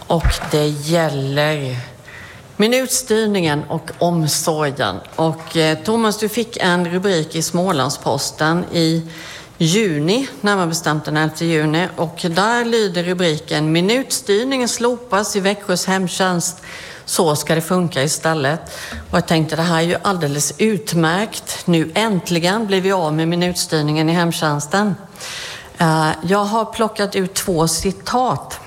Och det gäller minutstyrningen och omsorgen. Och Thomas, du fick en rubrik i Smålandsposten i juni, närmare bestämt den 11 juni. Och där lyder rubriken: minutstyrningen slopas i Växjös hemtjänst. Så ska det funka istället. Och jag tänkte, det här är ju alldeles utmärkt. Nu äntligen blir vi av med minutstyrningen i hemtjänsten. Jag har plockat ut 2 citat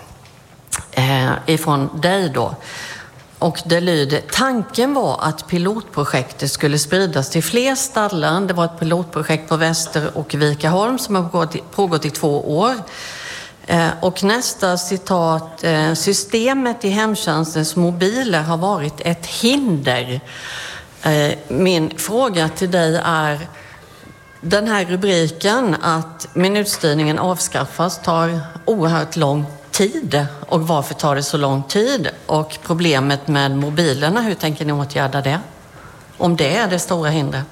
ifrån dig då. Och det lyder: tanken var att pilotprojektet skulle spridas till fler ställen. Det var ett pilotprojekt på Väster och Vikaholm som har pågått i 2 år. Och nästa citat: systemet i hemtjänstens mobiler har varit ett hinder. Min fråga till dig är: den här rubriken att minutstyrningen avskaffas tar oerhört lång tid. Och varför tar det så lång tid? Och problemet med mobilerna, hur tänker ni åtgärda det? Om det är det stora hindret.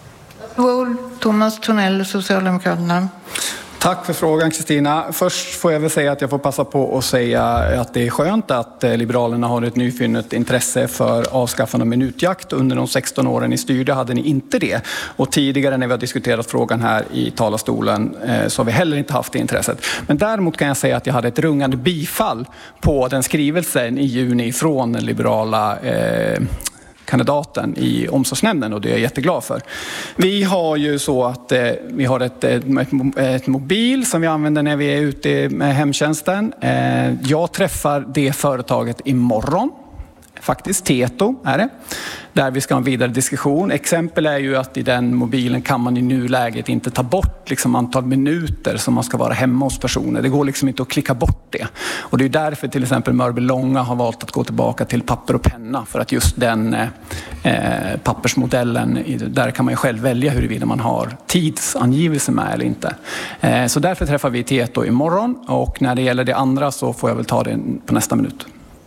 Thomas Tornell, Socialdemokraterna. Tack för frågan, Kristina. Först får jag väl säga att jag får passa på att säga att det är skönt att Liberalerna har ett nyfunnet intresse för avskaffande av minutjakt. Under de 16 åren ni styrde hade ni inte det. Och tidigare när vi har diskuterat frågan här i talarstolen så har vi heller inte haft det intresset. Men däremot kan jag säga att jag hade ett rungande bifall på den skrivelsen i juni från den liberala kandidaten i omsorgsnämnden, och det är jag jätteglad för. Vi har ju så att vi har ett mobil som vi använder när vi är ute med hemtjänsten. Jag träffar det företaget imorgon. Faktiskt, Tieto är det. Där vi ska ha en vidare diskussion. Exempel är ju att i den mobilen kan man i nuläget inte ta bort antal minuter som man ska vara hemma hos personer. Det går inte att klicka bort det. Och det är därför till exempel Mörbylånga har valt att gå tillbaka till papper och penna. För att just den pappersmodellen, där kan man ju själv välja huruvida man har tidsangivelse med eller inte. Så därför träffar vi Tieto imorgon. Och när det gäller det andra så får jag väl ta det på nästa minut.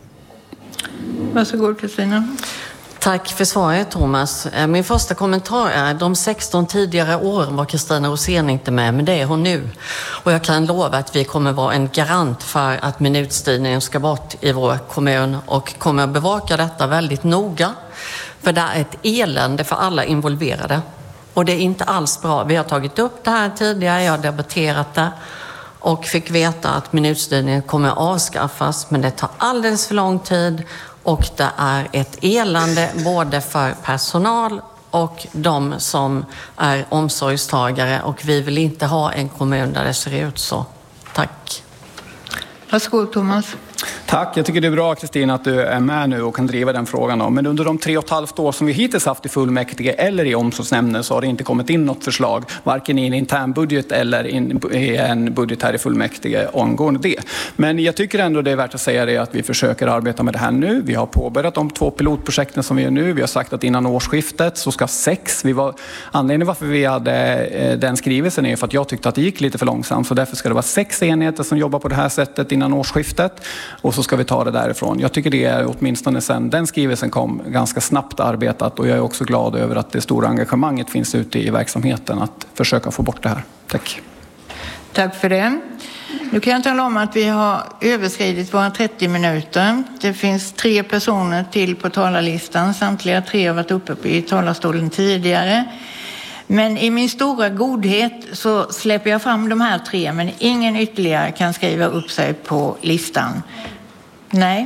Varsågod, Kristina. Tack för svaret, Thomas. Min första kommentar är: de 16 tidigare åren var Kristina Rosén inte med, men det är hon nu. Och jag kan lova att vi kommer vara en garant för att minutstyrningen ska bort i vår kommun och kommer att bevaka detta väldigt noga. För det är ett elände för alla involverade. Och det är inte alls bra. Vi har tagit upp det här tidigare, jag har debatterat det och fick veta att minutstyrningen kommer att avskaffas, men det tar alldeles för lång tid. Och det är ett elände både för personal och de som är omsorgstagare. Och vi vill inte ha en kommun där det ser ut så. Tack. Varsågod, Thomas. Tack, jag tycker det är bra, Kristina, att du är med nu och kan driva den frågan. Men under de 3,5 år som vi hittills haft i fullmäktige eller i omsorgsnämnden så har det inte kommit in något förslag, varken i en intern budget eller i en budget här i fullmäktige angående det. Men jag tycker ändå det är värt att säga det att vi försöker arbeta med det här nu. Vi har påbörjat de 2 pilotprojekten som vi är nu. Vi har sagt att innan årsskiftet så ska 6. Anledningen varför vi hade den skrivelsen är för att jag tyckte att det gick lite för långsamt. Så därför ska det vara 6 enheter som jobbar på det här sättet innan årsskiftet. Och så ska vi ta det därifrån. Jag tycker det är åtminstone sen den skrivelsen kom ganska snabbt arbetat, och jag är också glad över att det stora engagemanget finns ute i verksamheten att försöka få bort det här. Tack. Tack för det. Nu kan jag tala om att vi har överskridit våra 30 minuter. Det finns 3 personer till på talarlistan. Samtliga 3 har varit uppe i talarstolen tidigare. Men i min stora godhet så släpper jag fram de här 3, men ingen ytterligare kan skriva upp sig på listan. Nej.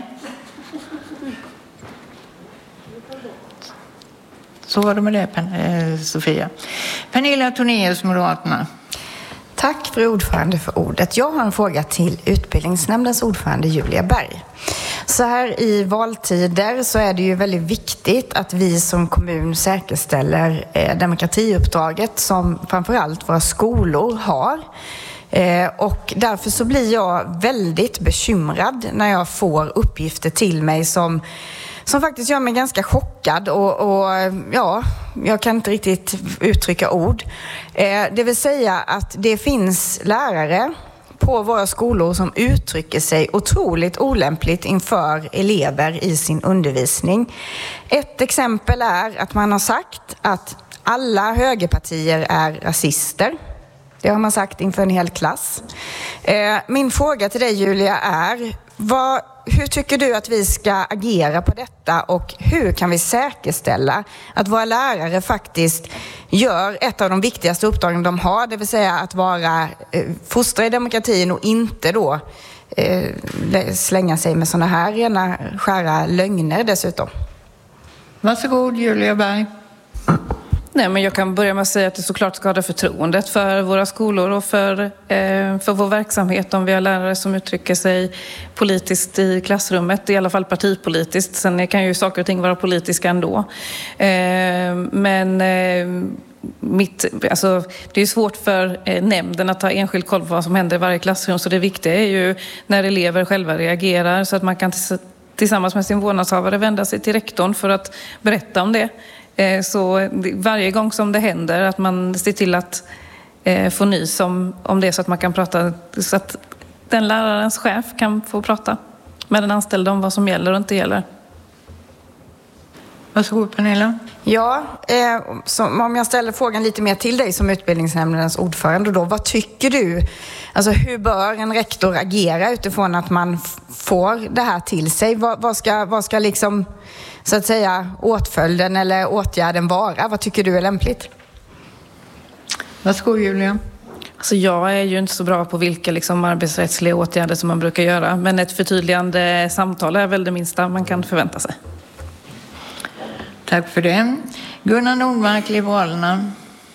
Så var det med det, Sofia. Pernilla Tornéus, Moderaterna. Tack för ordförande för ordet. Jag har en fråga till utbildningsnämndens ordförande Julia Berg. Så här i valtider så är det ju väldigt viktigt att vi som kommun säkerställer demokratiuppdraget som framförallt våra skolor har. Och därför så blir jag väldigt bekymrad när jag får uppgifter till mig som faktiskt gör mig ganska chockad och ja, jag kan inte riktigt uttrycka ord. Det vill säga att det finns lärare på våra skolor som uttrycker sig otroligt olämpligt inför elever i sin undervisning. Ett exempel är att man har sagt att alla högerpartier är rasister. Det har man sagt inför en hel klass. Min fråga till dig, Julia, är hur tycker du att vi ska agera på detta och hur kan vi säkerställa att våra lärare faktiskt gör ett av de viktigaste uppdragen de har, det vill säga att fostra i demokratin och inte då slänga sig med såna här rena skära lögner dessutom. Varsågod, Julia Berg. Nej, men jag kan börja med att säga att det såklart skadar förtroendet för våra skolor och för vår verksamhet om vi har lärare som uttrycker sig politiskt i klassrummet, i alla fall partipolitiskt. Sen kan ju saker och ting vara politiska ändå. Det är svårt för nämnden att ta enskild koll på vad som händer i varje klassrum, så det viktiga är ju när elever själva reagerar så att man kan tillsammans med sin vårdnadshavare vända sig till rektorn för att berätta om det. Så varje gång som det händer att man ser till att få nys om det så att man kan prata, så att den lärarens chef kan få prata med den anställda om vad som gäller och inte gäller. Varsågod, Pernilla. Ja, om jag ställer frågan lite mer till dig som utbildningsnämndens ordförande då, vad tycker du? Alltså hur bör en rektor agera utifrån att man får det här till sig? Vad ska liksom så att säga åtföljden eller åtgärden vara? Vad tycker du är lämpligt? Varsågod, Julia. Alltså jag är ju inte så bra på vilka arbetsrättsliga åtgärder som man brukar göra, men ett förtydligande samtal är väl det minsta man kan förvänta sig. Tack för det. Gunnar Nordmark, Liberalerna.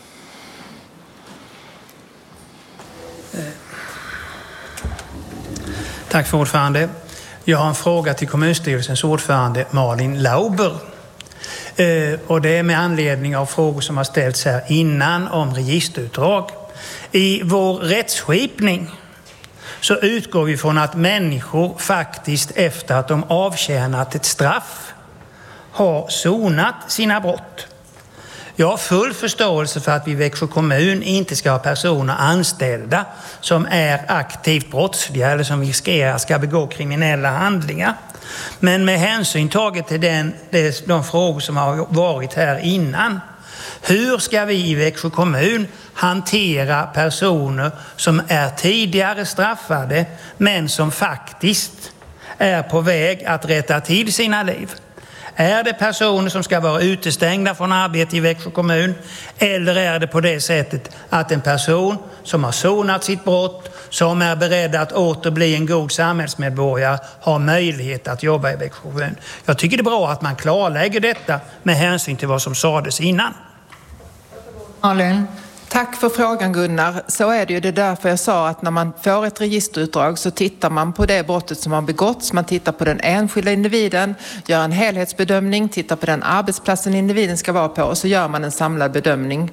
Tack för ordförande. Jag har en fråga till kommunstyrelsens ordförande Malin Lauber. Och det är med anledning av frågor som har ställts här innan om registerutdrag. I vår rättsskipning så utgår vi från att människor faktiskt efter att de avtjänat ett straff har sonat sina brott. Jag har full förståelse för att vi i Växjö kommun inte ska ha personer anställda som är aktivt brottsliga eller som riskerar ska begå kriminella handlingar. Men med hänsyn taget till de frågor som har varit här innan, hur ska vi i Växjö kommun hantera personer som är tidigare straffade men som faktiskt är på väg att rätta till sina liv? Är det personer som ska vara utestängda från arbete i Växjö kommun, eller är det på det sättet att en person som har sonat sitt brott, som är beredd att åter bli en god samhällsmedborgare, har möjlighet att jobba i Växjö kommun? Jag tycker det är bra att man klarlägger detta med hänsyn till vad som sades innan. Malin. Tack för frågan, Gunnar. Så är det ju. Det är därför jag sa att när man får ett registerutdrag så tittar man på det brottet som har begåtts. Man tittar på den enskilda individen, gör en helhetsbedömning, tittar på den arbetsplatsen individen ska vara på och så gör man en samlad bedömning.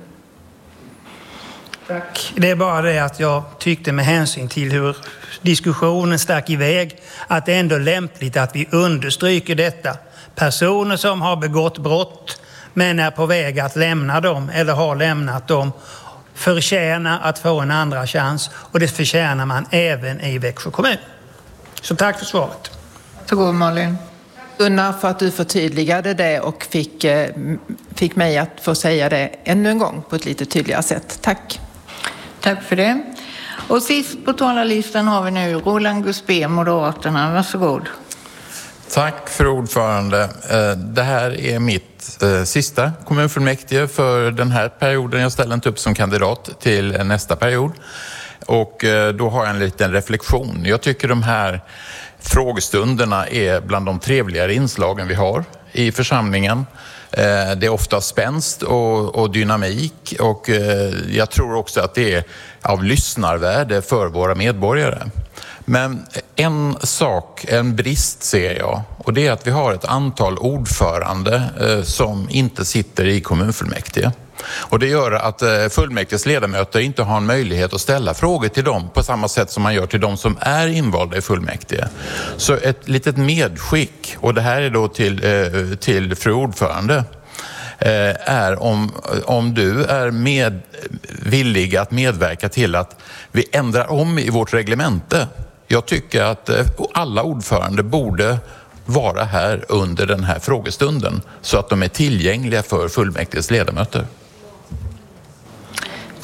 Tack. Det är bara det att jag tyckte med hänsyn till hur diskussionen stack iväg att det är ändå lämpligt att vi understryker detta. Personer som har begått brott men är på väg att lämna dem eller har lämnat dem förtjänar att få en andra chans, och det förtjänar man även i Växjö kommun. Så tack för svaret. Så går Malin. Gunnar, för att du förtydligade det och fick mig att få säga det ännu en gång på ett lite tydligare sätt. Tack. Tack för det. Och sist på talarlistan har vi nu Roland Gusbé, Moderaterna. Varsågod. Tack för ordförande. Det här är mitt sista kommunfullmäktige för den här perioden. Jag ställer inte upp som kandidat till nästa period. Och då har jag en liten reflektion. Jag tycker de här frågestunderna är bland de trevligare inslagen vi har i församlingen. Det är ofta spänst och dynamik, och jag tror också att det är av lyssnarvärde för våra medborgare. Men en brist ser jag, och det är att vi har ett antal ordförande som inte sitter i kommunfullmäktige. Och det gör att fullmäktiges ledamöter inte har en möjlighet att ställa frågor till dem på samma sätt som man gör till de som är invalda i fullmäktige. Så ett litet medskick, och det här är då till fru ordförande, är om du är villig att medverka till att vi ändrar om i vårt reglemente. Jag tycker att alla ordförande borde vara här under den här frågestunden så att de är tillgängliga för fullmäktiges ledamöter.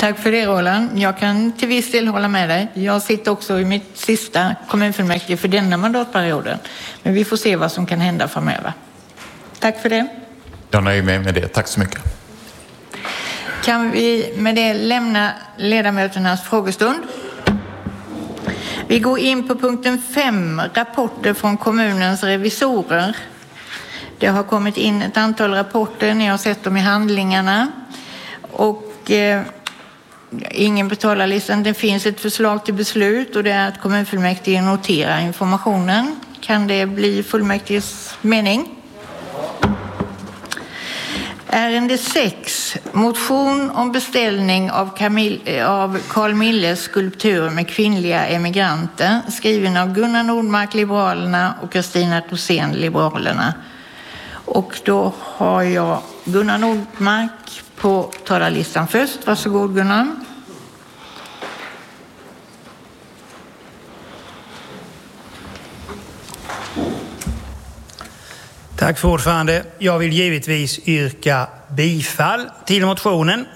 Tack för det, Roland. Jag kan till viss del hålla med dig. Jag sitter också i mitt sista kommunfullmäktige för denna mandatperioden. Men vi får se vad som kan hända framöver. Tack för det. Jag nöjer mig med det. Tack så mycket. Kan vi med det lämna ledamöternas frågestund? Vi går in på punkten 5, rapporter från kommunens revisorer. Det har kommit in ett antal rapporter, ni har sett dem i handlingarna. Och ingen på talarlistan. Det finns ett förslag till beslut och det är att kommunfullmäktige noterar informationen. Kan det bli fullmäktiges mening? Ärende 6. Motion om beställning av Carl Milles skulptur med kvinnliga emigranter, skriven av Gunnar Nordmark, Liberalerna, och Kristina Rosén, Liberalerna. Och då har jag Gunnar Nordmark på talarlistan först. Varsågod, Gunnar. Tack för ordförande. Jag vill givetvis yrka bifall till motionen.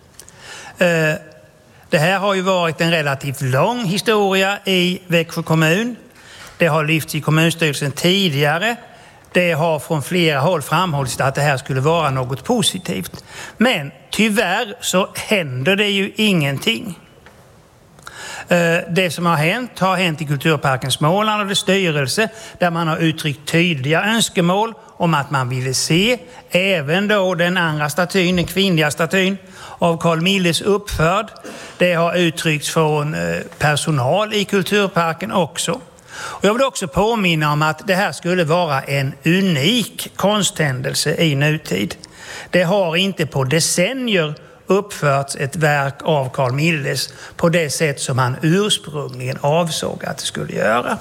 Det här har ju varit en relativt lång historia i Växjö kommun. Det har lyfts i kommunstyrelsen tidigare. Det har från flera håll framhållits att det här skulle vara något positivt. Men tyvärr så händer det ju ingenting. Det som har hänt i Kulturparken Småland och dess styrelse, där man har uttryckt tydliga önskemål om att man ville se även då den andra statyn, den kvinnliga statyn av Carl Milles uppförd. Det har uttryckts från personal i Kulturparken också. Och jag vill också påminna om att det här skulle vara en unik konsthändelse i nutid. Det har inte på decennier uppförts ett verk av Carl Milles på det sätt som han ursprungligen avsåg att det skulle göra.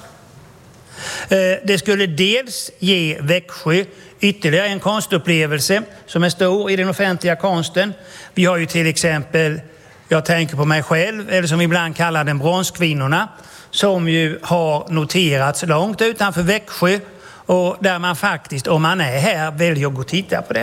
Det skulle dels ge Växjö ytterligare en konstupplevelse som är stor i den offentliga konsten. Vi har ju till exempel, jag tänker på mig själv, eller som vi ibland kallar den, Bronskvinnorna, som ju har noterats långt utanför Växjö och där man faktiskt, om man är här, väljer att gå och titta på den.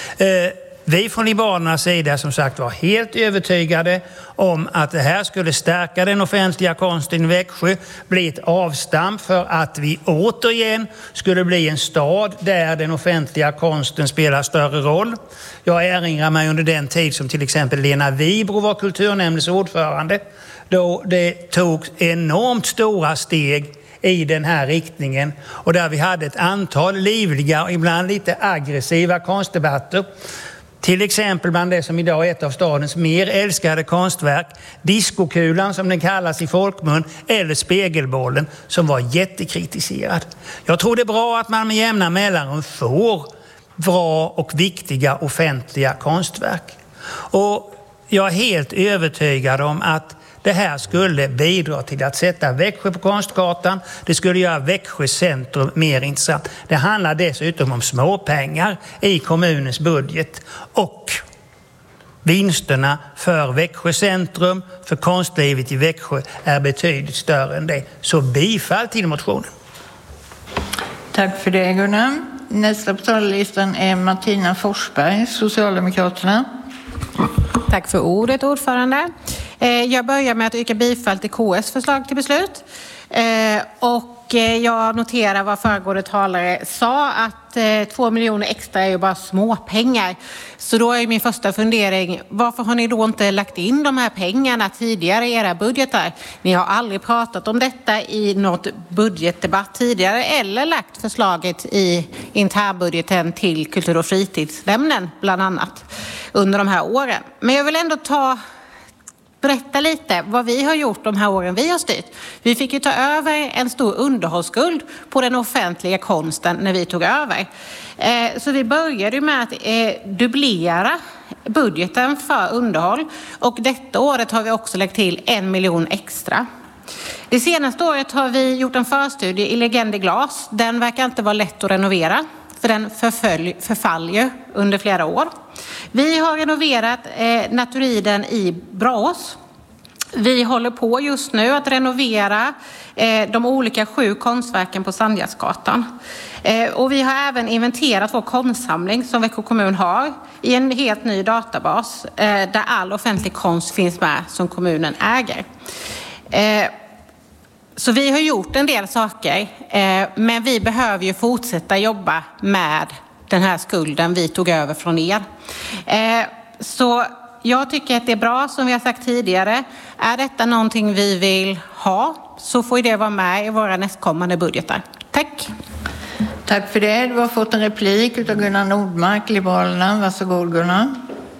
Vi från Liberalernas sida som sagt var helt övertygade om att det här skulle stärka den offentliga konsten i Växjö, bli ett avstamp för att vi återigen skulle bli en stad där den offentliga konsten spelar större roll. Jag erinrar mig under den tid som till exempel Lena Wibro var kulturnämndens ordförande, då det tog enormt stora steg i den här riktningen och där vi hade ett antal livliga och ibland lite aggressiva konstdebatter. Till exempel bland det som idag är ett av stadens mer älskade konstverk, diskokulan som den kallas i folkmun, eller spegelbollen som var jättekritiserad. Jag tror det är bra att man med jämna mellanrum får bra och viktiga offentliga konstverk. Och jag är helt övertygad om att det här skulle bidra till att sätta Växjö på konstkartan. Det skulle göra Växjö centrum mer intressant. Det handlar dessutom om småpengar i kommunens budget. Och vinsterna för Växjö centrum, för konstlivet i Växjö, är betydligt större än det. Så bifall till motionen. Tack för det, Gunnar. Nästa på talarlistan är Martina Forsberg, Socialdemokraterna. Tack för ordet, ordförande. Jag börjar med att yrka bifall till KS förslag till beslut. Och jag noterar vad föregående talare sa, att 2 miljoner extra är ju bara småpengar. Så då är min första fundering, varför har ni då inte lagt in de här pengarna tidigare i era budgetar? Ni har aldrig pratat om detta i något budgetdebatt tidigare eller lagt förslaget i interrbudgeten till kultur- och fritidsnämnden bland annat under de här åren. Men jag vill ändå berätta lite vad vi har gjort de här åren vi har styrt. Vi fick ju ta över en stor underhållsskuld på den offentliga konsten när vi tog över. Så vi började med att dubblera budgeten för underhåll. Och detta året har vi också lagt till 1 miljon extra. Det senaste året har vi gjort en förstudie i Legend i glas. Den verkar inte vara lätt att renovera, för den förfall ju under flera år. Vi har renoverat Naturiden i Braås. Vi håller på just nu att renovera de olika 7 konstverken på Sandgärdsgatan. Och vi har även inventerat vår konstsamling som Växjö kommun har i en helt ny databas där all offentlig konst finns med som kommunen äger. Så vi har gjort en del saker, men vi behöver ju fortsätta jobba med den här skulden vi tog över från er. Så jag tycker att det är bra, som vi har sagt tidigare. Är detta någonting vi vill ha, så får det vara med i våra nästkommande budgetar. Tack! Tack för det. Du har fått en replik av Gunnar Nordmark, Liberalerna. Varsågod Gunnar.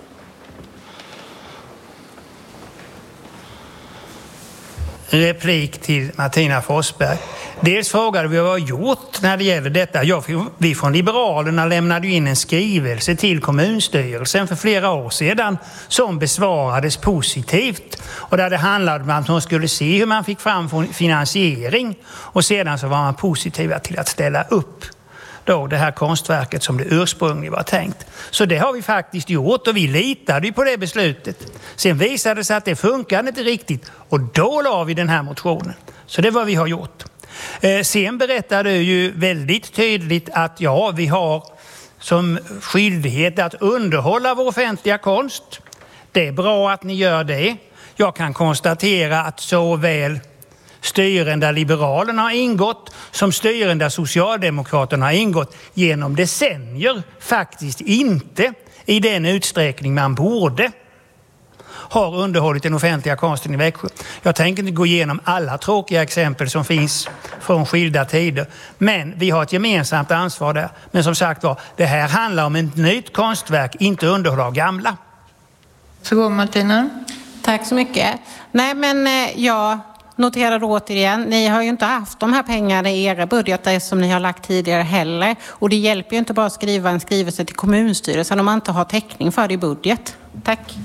Replik till Martina Forsberg. Dels frågade vi vad vi har gjort när det gäller detta. Vi från Liberalerna lämnade in en skrivelse till kommunstyrelsen för flera år sedan som besvarades positivt. Och där det handlade om att man skulle se hur man fick fram finansiering. Och sedan så var man positiva till att ställa upp då det här konstverket som det ursprungligen var tänkt. Så det har vi faktiskt gjort och vi litade ju på det beslutet. Sen visade det sig att det funkade inte riktigt och då la vi den här motionen. Så det är vad vi har gjort. Sen berättade du ju väldigt tydligt att vi har som skyldighet att underhålla vår offentliga konst. Det är bra att ni gör det. Jag kan konstatera att såväl styrande Liberalerna har ingått som styrande Socialdemokraterna har ingått genom decennier faktiskt inte i den utsträckning man borde har underhållit den offentliga konsten i Växjö. Jag tänker inte gå igenom alla tråkiga exempel som finns från skilda tider, men vi har ett gemensamt ansvar där. Men som sagt var, det här handlar om ett nytt konstverk, inte underhåll av gamla. Så går Martina. Tack så mycket. Nej, men jag noterar återigen, ni har ju inte haft de här pengarna i era budgetar som ni har lagt tidigare heller. Och det hjälper ju inte bara att skriva en skrivelse till kommunstyrelsen om man inte har täckning för det i budget. Tack.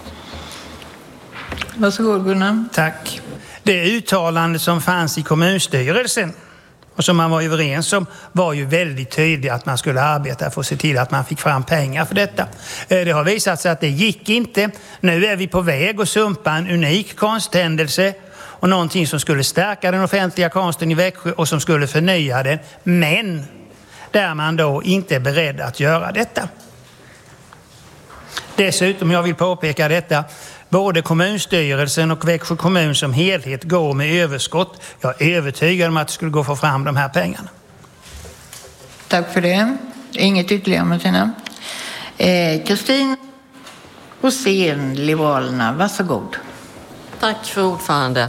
Varsågod Gunnar. Tack. Det uttalande som fanns i kommunstyrelsen och som man var överens om var ju väldigt tydligt att man skulle arbeta för att se till att man fick fram pengar för detta. Det har visat sig att det gick inte. Nu är vi på väg att sumpa en unik konsthändelse och någonting som skulle stärka den offentliga konsten i Växjö och som skulle förnya den, men där man då inte är beredd att göra detta. Dessutom, jag vill påpeka detta, både kommunstyrelsen och Växjö kommun som helhet går med överskott. Jag är övertygad om att det skulle gå att få fram de här pengarna. Tack för det. Inget ytterligare Martina. Kristin Rosén, Liberalerna. Varsågod. Tack för ordförande.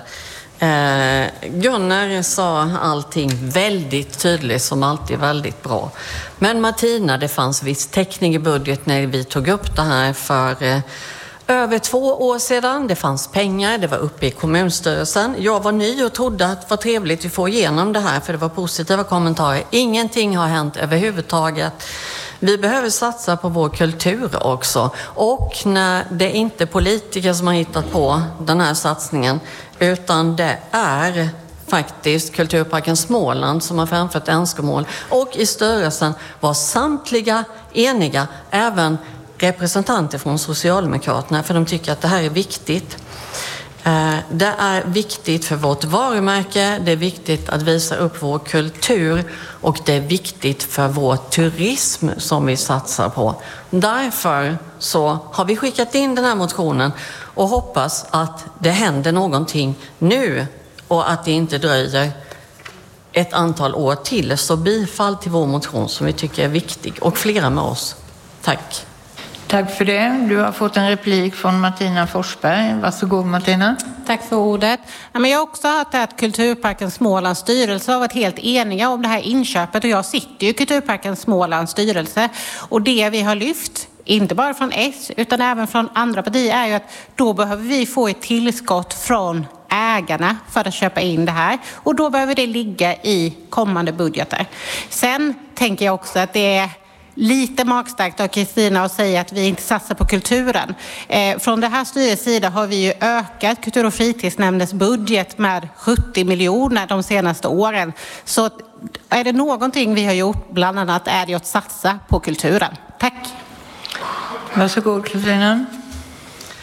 Gunnar sa allting väldigt tydligt, som alltid väldigt bra. Men Martina, det fanns viss täckning i budget när vi tog upp det här för över 2 år sedan. Det fanns pengar, det var uppe i kommunstyrelsen. Jag var ny och trodde att det var trevligt att få igenom det här för det var positiva kommentarer. Ingenting har hänt överhuvudtaget. Vi behöver satsa på vår kultur också. Och när det är inte politiker som har hittat på den här satsningen utan det är faktiskt Kulturparken Småland som har framfört önskemål. Och i styrelsen var samtliga eniga, även representanter från Socialdemokraterna, för de tycker att det här är viktigt. Det är viktigt för vårt varumärke, det är viktigt att visa upp vår kultur och det är viktigt för vår turism som vi satsar på. Därför så har vi skickat in den här motionen och hoppas att det händer någonting nu och att det inte dröjer ett antal år till. Så bifall till vår motion som vi tycker är viktig och flera med oss. Tack. Tack för det. Du har fått en replik från Martina Forsberg. Varsågod Martina. Tack för ordet. Jag har också hört att Kulturparken Smålands styrelse har varit helt eniga om det här inköpet och jag sitter ju i Kulturparken Smålands styrelse och det vi har lyft, inte bara från S utan även från andra partier, är ju att då behöver vi få ett tillskott från ägarna för att köpa in det här och då behöver det ligga i kommande budgetar. Sen tänker jag också att det är lite magstarkt av Kristina att säga att vi inte satsar på kulturen. Från det här styrets sida har vi ju ökat kultur- och fritidsnämndens budget med 70 miljoner de senaste åren. Så är det någonting vi har gjort, bland annat är det att satsa på kulturen. Tack. Varsågod Kristina.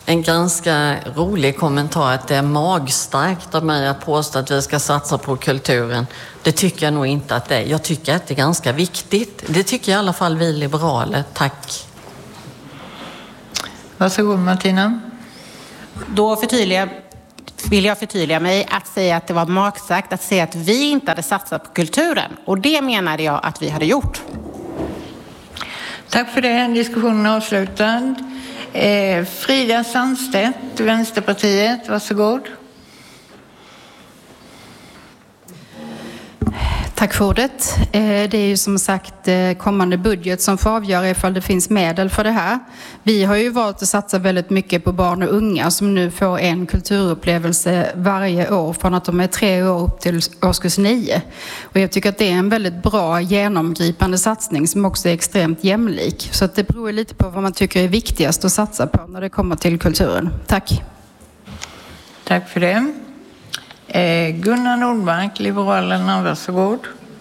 en ganska rolig kommentar att det är magstarkt av mig att påstå att vi ska satsa på kulturen. Det tycker jag nog inte att det är. Jag tycker att det är ganska viktigt. Det tycker i alla fall vi liberaler. Tack. Varsågod Martina. Då vill jag förtydliga mig att säga att det var magstarkt att säga att vi inte hade satsat på kulturen. Och det menade jag att vi hade gjort. Tack för det. Diskussionen är avslutad. Frida Sandstedt, Vänsterpartiet, varsågod. Tack för ordet. Det är ju som sagt kommande budget som får avgöra ifall det finns medel för det här. Vi har ju valt att satsa väldigt mycket på barn och unga som nu får en kulturupplevelse varje år från att de är 3 år upp till årskurs 9. Och jag tycker att det är en väldigt bra genomgripande satsning som också är extremt jämlik. Så att det beror lite på vad man tycker är viktigast att satsa på när det kommer till kulturen. Tack. Tack för det. Gunnar Nordmark, Liberalerna, varsågod.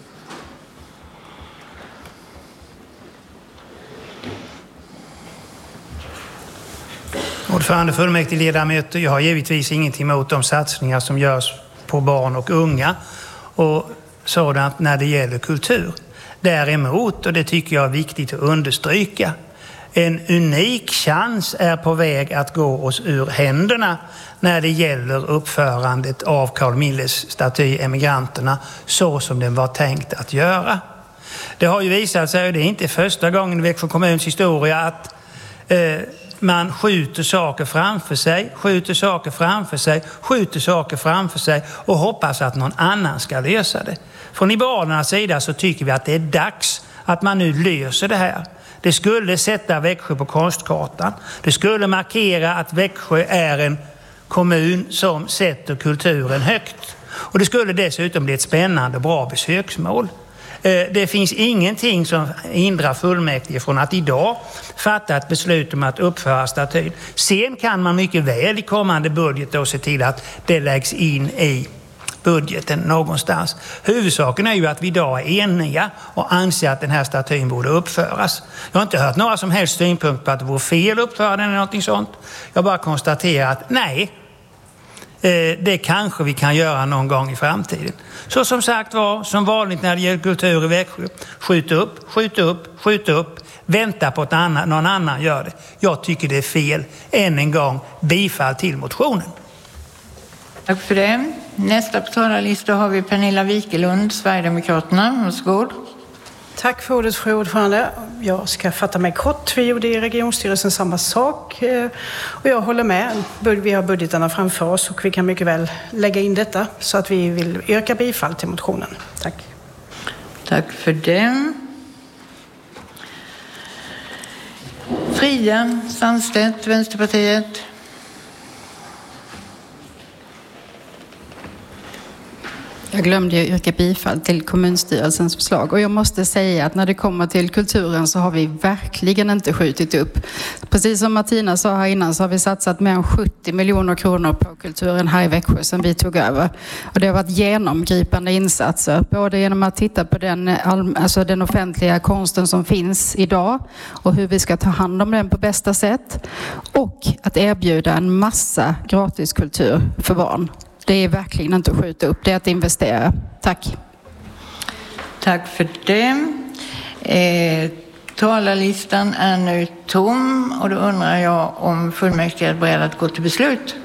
Ordförande, fullmäktigeledamöter, jag har givetvis ingenting emot de satsningar som görs på barn och unga och sådant när det gäller kultur. Däremot, och det tycker jag är viktigt att understryka, en unik chans är på väg att gå oss ur händerna när det gäller uppförandet av Carl Milles staty Emigranterna så som den var tänkt att göra. Det har ju visat sig, och det är inte första gången i Växjö kommuns historia, att man skjuter saker framför sig och hoppas att någon annan ska lösa det. Från Liberalernas sida så tycker vi att det är dags att man nu löser det här. Det skulle sätta Växjö på konstkartan. Det skulle markera att Växjö är en kommun som sätter kulturen högt. Och det skulle dessutom bli ett spännande och bra besöksmål. Det finns ingenting som hindrar fullmäktige från att idag fatta ett beslut om att uppföra statyn. Sen kan man mycket väl i kommande budget då se till att det läggs in i budgeten någonstans. Huvudsaken är ju att vi idag är eniga och anser att den här statyn borde uppföras. Jag har inte hört några som helst synpunkter på att det vore fel att uppföra den eller någonting sånt. Jag bara konstaterar att nej, det kanske vi kan göra någon gång i framtiden. Så som sagt var, som vanligt när det gäller kultur i Växjö, skjut upp, vänta på att någon annan gör det. Jag tycker det är fel. Än en gång, bifall till motionen. Tack för det. Nästa på talarlista har vi Pernilla Wikelund, Sverigedemokraterna. Varsågod. Tack för ordet, fru ordförande. Jag ska fatta mig kort. Vi gjorde i regionstyrelsen samma sak. Och jag håller med. Vi har budgetarna framför oss och vi kan mycket väl lägga in detta. Så att vi vill yrka bifall till motionen. Tack. Tack för det. Frida Sandstedt, Vänsterpartiet. Jag glömde yrka bifall till kommunstyrelsens förslag och jag måste säga att när det kommer till kulturen så har vi verkligen inte skjutit upp. Precis som Martina sa här innan så har vi satsat mer än 70 miljoner kronor på kulturen här i Växjö sedan vi tog över. Och det har varit genomgripande insatser, både genom att titta på den offentliga konsten som finns idag och hur vi ska ta hand om den på bästa sätt och att erbjuda en massa gratiskultur för barn. Det är verkligen inte att skjuta upp, det är att investera. Tack. Tack för det. Talarlistan är nu tom och då undrar jag om fullmäktige är beredd att gå till beslut.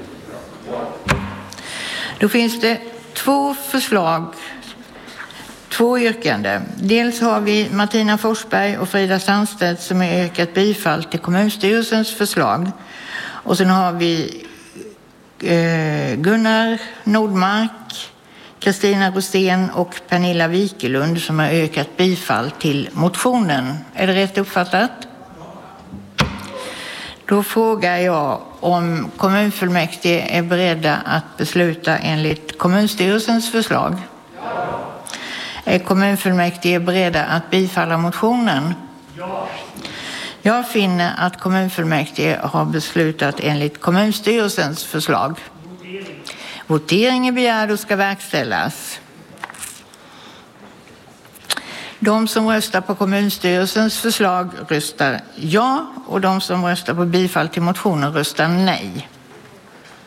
Då finns det 2 förslag, 2 yrkanden. Dels har vi Martina Forsberg och Frida Sandstedt som har yrkat bifall till kommunstyrelsens förslag. Och sen har vi Gunnar Nordmark, Kristina Rosén och Pernilla Wikelund som har yrkat bifall till motionen. Är det rätt uppfattat? Då frågar jag om kommunfullmäktige är beredda att besluta enligt kommunstyrelsens förslag. Ja. Är kommunfullmäktige beredda att bifalla motionen? Ja. Jag finner att kommunfullmäktige har beslutat enligt kommunstyrelsens förslag. Votering är begärd och ska verkställas. De som röstar på kommunstyrelsens förslag röstar ja och de som röstar på bifall till motionen röstar nej.